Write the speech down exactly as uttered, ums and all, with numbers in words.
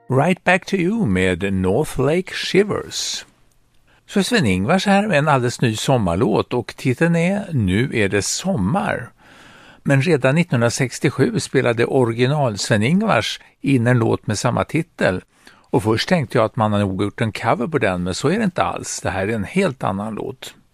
Right Back to You med North Lake Shivers. Så Sven-Ingvars här med en alldeles ny sommarlåt och titeln är Nu är det sommar. Men redan nittonhundrasextiosju spelade original Sven-Ingvars in en låt med samma titel. Och först tänkte jag att man har nog gjort en cover på den, men så är det inte alls. Det här är en helt annan låt.